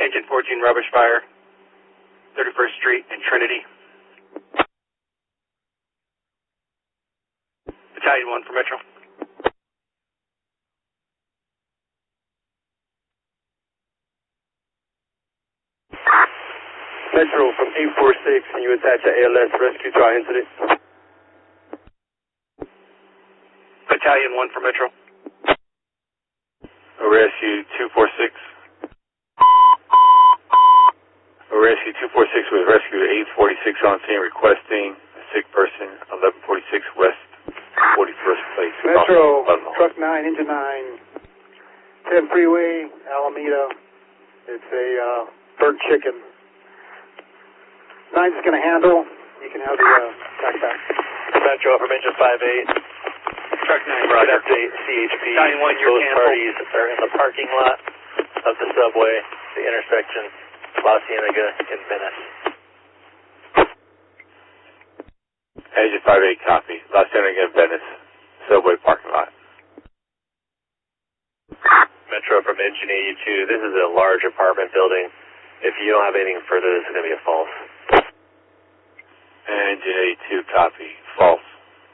Engine 14 rubbish fire, 31st Street and Trinity. Battalion 1 for Metro. Metro from 846, can you attach an ALS rescue to our incident? Battalion 1 for Metro. Rescue 246. Rescue 246 was rescued at 846 on scene requesting a sick person, 1146 West 41st Place. Metro, truck 9, engine 9, 10 freeway, Alameda. It's a burnt chicken. 9's going to handle. You can have the tack back. Metro from engine 58. Truck 9, Roger. Roger. Update CHP. Battalion 1, you're Both canceled. parties are in the parking lot of the subway, the intersection, La Cienega and Venice. Engine 58 copy. La Cienega and Venice, subway parking lot. Metro from engine 82. This is a large apartment building. If you don't have anything further, this is going to be a false. Engine 82 copy.